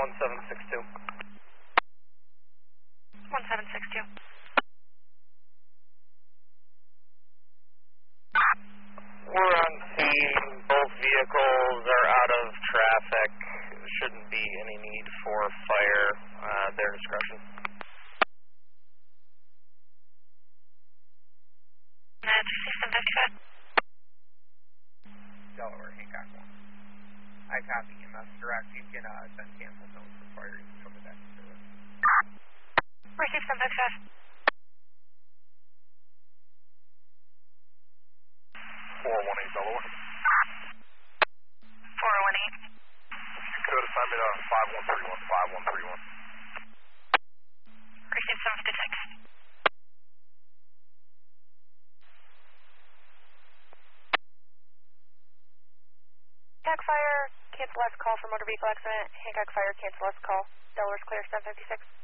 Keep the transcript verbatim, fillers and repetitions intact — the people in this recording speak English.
one seven six two. one seven six two. We're on scene. Both vehicles are out of traffic. Shouldn't be any need for fire. Uh, their discretion. That's seven fifty-five. Delaware, Hancock one. I copy E M S direct. You can uh, send cancel zones for fire use from the deck to it. Receive seven fifty-five. four one eight Delaware. four one eight. You could assign me to five one three one, five one three one. Receive seven fifty-six. Hancock Fire, cancel last call for motor vehicle accident. Hancock Fire, cancel last call. Delaware's clear, seven fifty-six.